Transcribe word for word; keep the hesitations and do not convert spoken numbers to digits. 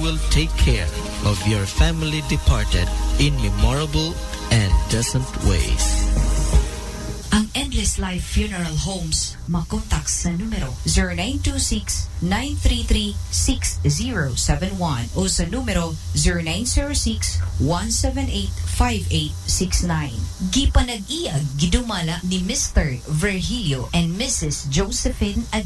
will take care of your family departed in memorable and decent ways. Ang Endless Life Funeral Homes, makontak sa numero zero nine two six, nine three three, six zero seven one o sa numero zero nine zero six, one seven eight, five eight six nine. Gipanag-iyag gidumala ni Mister Virgilio and Missus Josephine Ad